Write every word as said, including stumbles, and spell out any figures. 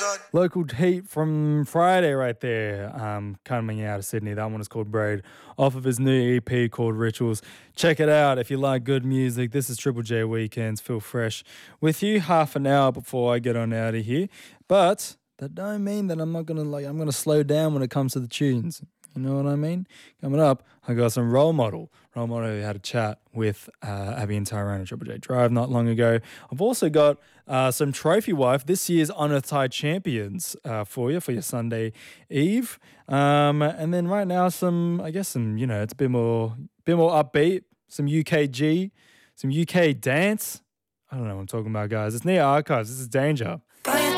Local heat from Friday right there, um, coming out of Sydney. That one is called Braid, off of his new E P called Rituals. Check it out if you like good music. This is Triple J Weekends. Feel fresh with you half an hour before I get on out of here. But that don't mean that I'm not gonna like I'm gonna slow down when it comes to the tunes. You know what I mean? Coming up, I got some Role Model. Role Model who had a chat with uh, Abby and Tyrone at Triple J Drive not long ago. I've also got uh, some Trophy Wife, this year's Unearthed High Champions uh, for you, for your Sunday Eve. Um, and then right now, some, I guess some, you know, it's a bit more, bit more upbeat, some U K G, some U K dance. I don't know what I'm talking about, guys. It's near Archives. This is Danger. Bye.